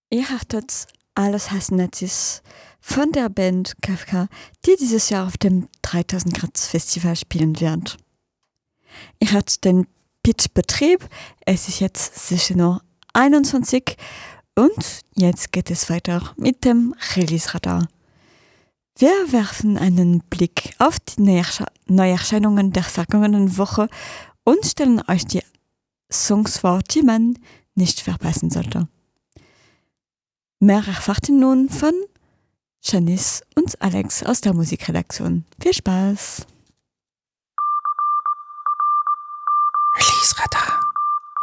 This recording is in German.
Ihr hörtet Alles Hasnatis von der Band Kafka, die dieses Jahr auf dem 3000 Grad Festival spielen wird. Ihr hört den Pitch-Betrieb. Es ist jetzt 16:21 und jetzt geht es weiter mit dem Release-Radar. Wir werfen einen Blick auf die Neuerscheinungen der vergangenen Woche und stellen euch die Songs vor, die man nicht verpassen sollte. Mehr erfahrt ihr nun von Janice und Alex aus der Musikredaktion. Viel Spaß!